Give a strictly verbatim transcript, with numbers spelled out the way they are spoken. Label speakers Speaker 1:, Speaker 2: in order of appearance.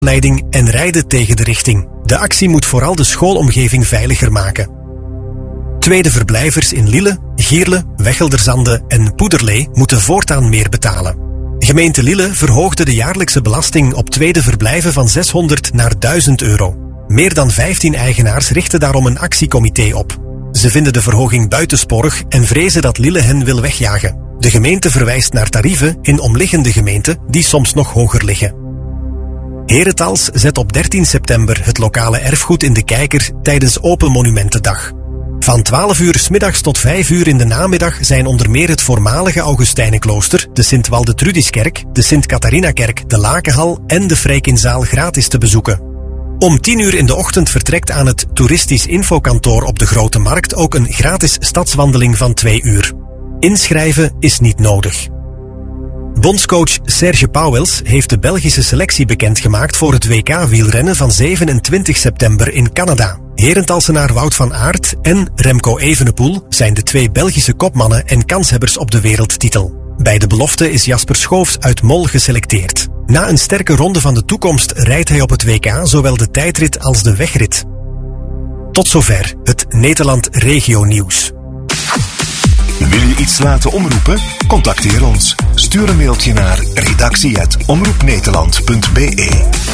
Speaker 1: leiding en rijden tegen de richting. De actie moet vooral de schoolomgeving veiliger maken. Tweede verblijvers in Lille, Gierle, Wechelderzande en Poederlee moeten voortaan meer betalen. Gemeente Lille verhoogde de jaarlijkse belasting op tweede verblijven van zeshonderd naar duizend euro. Meer dan vijftien eigenaars richten daarom een actiecomité op. Ze vinden de verhoging buitensporig en vrezen dat Lille hen wil wegjagen. De gemeente verwijst naar tarieven in omliggende gemeenten die soms nog hoger liggen. Herentals zet op dertien september het lokale erfgoed in de kijker tijdens Open Monumentendag. Van twaalf uur 's middags tot vijf uur in de namiddag zijn onder meer het voormalige Augustijnenklooster, de Sint-Waldetrudiuskerk, de Sint-Catharinakerk, de Lakenhal en de Frijkinzaal gratis te bezoeken. Om tien uur in de ochtend vertrekt aan het toeristisch infokantoor op de Grote Markt ook een gratis stadswandeling van twee uur. Inschrijven is niet nodig. Bondscoach Serge Pauwels heeft de Belgische selectie bekendgemaakt voor het W K-wielrennen van zevenentwintig september in Canada. Herentalsenaar Wout van Aert en Remco Evenepoel zijn de twee Belgische kopmannen en kanshebbers op de wereldtitel. Bij de belofte is Jasper Schoofs uit Mol geselecteerd. Na een sterke ronde van de toekomst rijdt hij op het W K zowel de tijdrit als de wegrit. Tot zover het Nederland Regio Nieuws.
Speaker 2: Wil je iets laten omroepen? Contacteer ons. Stuur een mailtje naar redactie apenstaartje omroepnederland punt be.